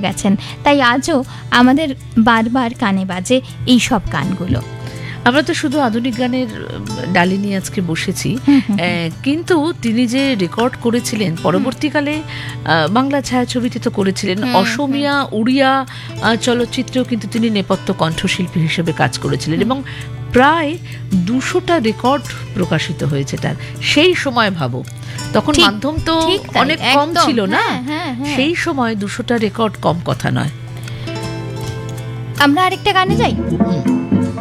গেছেন, তাই আজও আমাদের বারবার কানে বাজে এই সব গানগুলো। আমরা তো শুধু আধুনিক গানের ডালি নিয়ে আজকে বসেছি, কিন্তু তিনি যে রেকর্ড করেছিলেন পরবর্তীকালে বাংলা ছায়াছবিতে তো করেছিলেন, অসমীয়া উড়িয়া চলচ্চিত্রেও কিন্তু তিনি নেপথ্য কণ্ঠশিল্পী হিসেবে কাজ করেছিলেন এবং প্রায় 200টা রেকর্ড প্রকাশিত হয়েছে তার। সেই সময় ভাবো, তখন মাধ্যম তো অনেক কম ছিল না, সেই সময় 200টা রেকর্ড কম কথা নয়। আমরা আরেকটা গানে যাই।